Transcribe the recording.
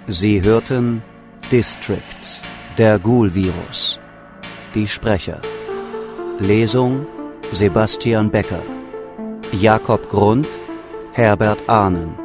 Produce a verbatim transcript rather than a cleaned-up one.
Sie hörten Districts, der Ghoul-Virus. Die Sprecher: Lesung Sebastian Becker, Jakob Grund, Herbert Ahnen,